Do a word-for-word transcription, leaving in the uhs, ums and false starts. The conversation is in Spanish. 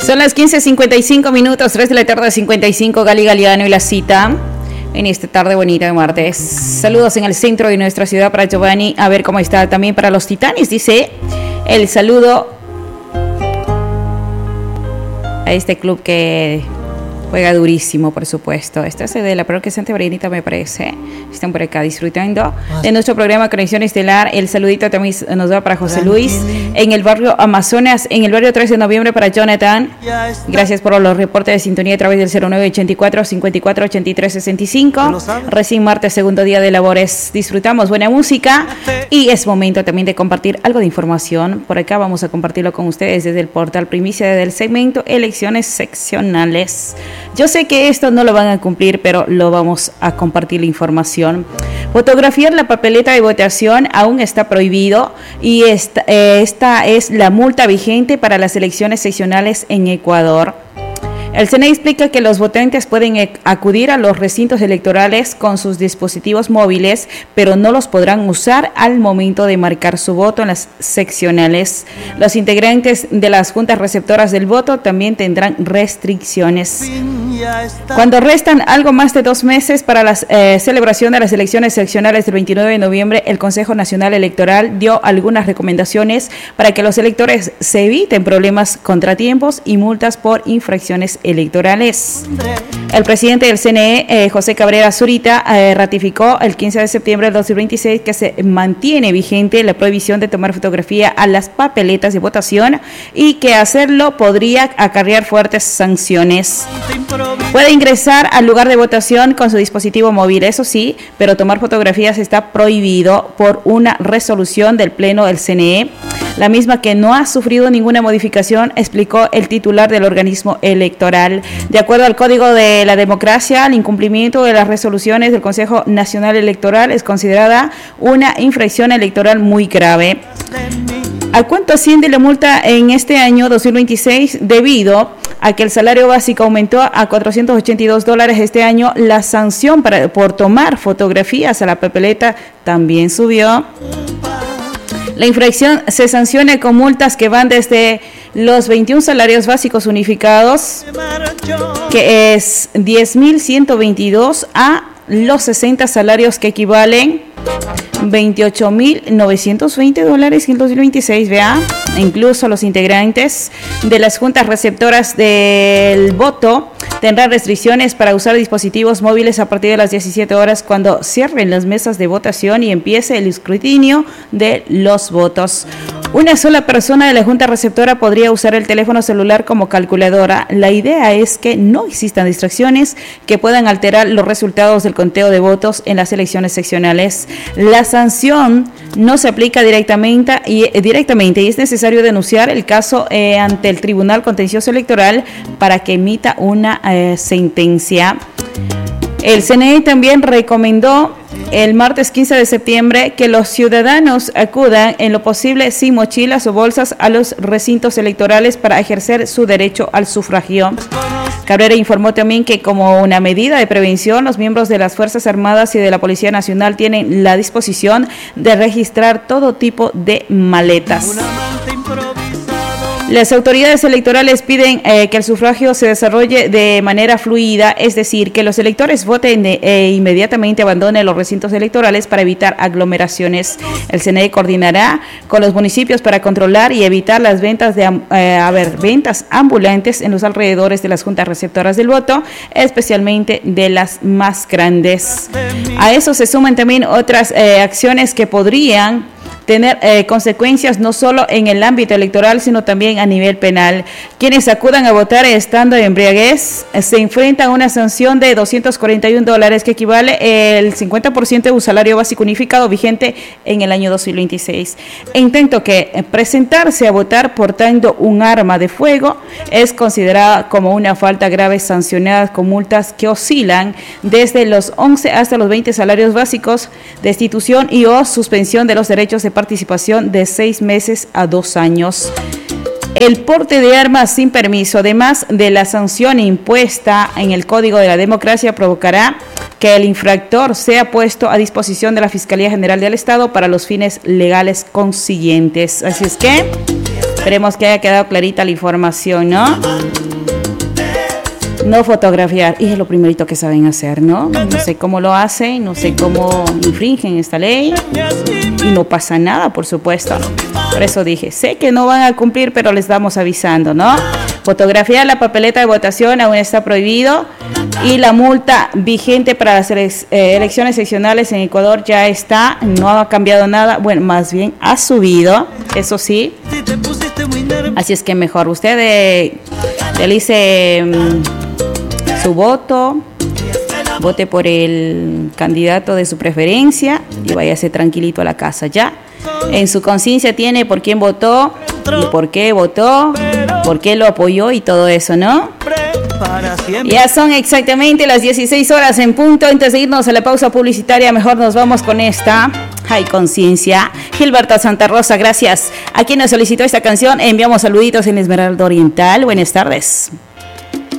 Son las quince cincuenta y cinco minutos, tres de la tarde, cincuenta y cinco, Gali Galiano y la cita en esta tarde bonita de martes. Saludos en el centro de nuestra ciudad para Giovanni, a ver cómo está. También para los Titanes, dice el saludo a este club que juega durísimo, por supuesto. Esta es de la parroquia Santa Brenita, me parece. Están por acá disfrutando de nuestro programa Conexión Estelar. El saludito también nos va para José Luis en el barrio Amazonas, en el barrio trece de noviembre para Jonathan. Gracias por los reportes de sintonía a través del cero nueve ochenta y cuatro, cincuenta y cuatro, ochenta y tres, sesenta y cinco. Recién martes, segundo día de labores. Disfrutamos buena música y es momento también de compartir algo de información. Por acá vamos a compartirlo con ustedes desde el portal Primicia del segmento Elecciones Seccionales. Yo sé que esto no lo van a cumplir, pero lo vamos a compartir la información. Fotografiar la papeleta de votación aún está prohibido y esta, eh, esta es la multa vigente para las elecciones seccionales en Ecuador. El C N E explica que los votantes pueden acudir a los recintos electorales con sus dispositivos móviles, pero no los podrán usar al momento de marcar su voto en las seccionales. Los integrantes de las juntas receptoras del voto también tendrán restricciones. Cuando restan algo más de dos meses para la eh, celebración de las elecciones seccionales del veintinueve de noviembre, el Consejo Nacional Electoral dio algunas recomendaciones para que los electores se eviten problemas, contratiempos y multas por infracciones electorales. El presidente del C N E, eh, José Cabrera Zurita, eh, ratificó el quince de septiembre del dos mil veintiséis que se mantiene vigente la prohibición de tomar fotografía a las papeletas de votación y que hacerlo podría acarrear fuertes sanciones. Puede ingresar al lugar de votación con su dispositivo móvil, eso sí, pero tomar fotografías está prohibido por una resolución del Pleno del C N E, la misma que no ha sufrido ninguna modificación, explicó el titular del organismo electoral. De acuerdo al Código de la Democracia, el incumplimiento de las resoluciones del Consejo Nacional Electoral es considerada una infracción electoral muy grave. ¿A cuánto asciende la multa en este año dos mil veintiséis? Debido a que el salario básico aumentó a cuatrocientos ochenta y dos dólares este año, la sanción para, por tomar fotografías a la papeleta también subió. La infracción se sanciona con multas que van desde los veintiún salarios básicos unificados, que es diez mil ciento veintidós, a los sesenta salarios que equivalen veintiocho mil novecientos veinte dólares en el dos mil veintiséis, vea. Incluso los integrantes de las juntas receptoras del voto tendrán restricciones para usar dispositivos móviles a partir de las diecisiete horas cuando cierren las mesas de votación y empiece el escrutinio de los votos. Una sola persona de la junta receptora podría usar el teléfono celular como calculadora. La idea es que no existan distracciones que puedan alterar los resultados del conteo de votos en las elecciones seccionales. La sanción no se aplica directamente y, eh, directamente y es necesario denunciar el caso eh, ante el Tribunal Contencioso Electoral para que emita una eh, sentencia. El C N E también recomendó el martes quince de septiembre que los ciudadanos acudan en lo posible sin mochilas o bolsas a los recintos electorales para ejercer su derecho al sufragio. Cabrera informó también que como una medida de prevención, los miembros de las Fuerzas Armadas y de la Policía Nacional tienen la disposición de registrar todo tipo de maletas. Las autoridades electorales piden eh, que el sufragio se desarrolle de manera fluida, es decir, que los electores voten e eh, inmediatamente abandonen los recintos electorales para evitar aglomeraciones. El C N E coordinará con los municipios para controlar y evitar las ventas de eh, a ver, ventas ambulantes en los alrededores de las juntas receptoras del voto, especialmente de las más grandes. A eso se suman también otras eh, acciones que podrían tener eh, consecuencias no solo en el ámbito electoral, sino también a nivel penal. Quienes acudan a votar estando en embriaguez eh, se enfrentan a una sanción de doscientos cuarenta y un dólares, que equivale al cincuenta por ciento de un salario básico unificado vigente en el año dos mil veintiséis. En tanto que eh, presentarse a votar portando un arma de fuego es considerada como una falta grave, sancionada con multas que oscilan desde los once hasta los veinte salarios básicos, destitución y o suspensión de los derechos de participación de seis meses a dos años. El porte de armas sin permiso, además de la sanción impuesta en el Código de la Democracia, provocará que el infractor sea puesto a disposición de la Fiscalía General del Estado para los fines legales consiguientes. Así es que Esperemos que haya quedado clarita la información, ¿no? No fotografiar, y es lo primerito que saben hacer, ¿no? No sé cómo lo hacen, no sé cómo infringen esta ley, y no pasa nada, por supuesto. Por eso dije, sé que no van a cumplir, pero les vamos avisando, ¿no? Fotografiar la papeleta de votación aún está prohibido, y la multa vigente para las ele- eh, elecciones seccionales en Ecuador ya está, no ha cambiado nada, bueno, más bien ha subido, eso sí. Así es que mejor usted eh, realice um, su voto, vote por el candidato de su preferencia y váyase tranquilito a la casa ya. En su conciencia tiene por quién votó y por qué votó, por qué lo apoyó y todo eso, ¿no? Ya son exactamente las dieciséis horas en punto. Antes de irnos a la pausa publicitaria, mejor nos vamos con esta. Hay conciencia. Gilberto Santa Rosa, gracias a quien nos solicitó esta canción. Enviamos saluditos en Esmeralda Oriental. Buenas tardes.